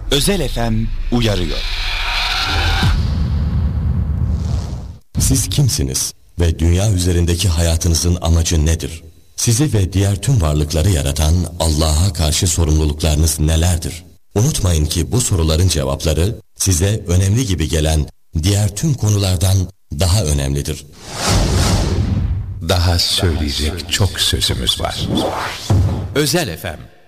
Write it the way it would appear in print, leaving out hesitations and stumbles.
Özel FM uyarıyor. Siz kimsiniz ve dünya üzerindeki hayatınızın amacı nedir? Sizi ve diğer tüm varlıkları yaratan Allah'a karşı sorumluluklarınız nelerdir? Unutmayın ki bu soruların cevapları size önemli gibi gelen diğer tüm konulardan daha önemlidir. Daha söyleyecek çok sözümüz var. Özel FM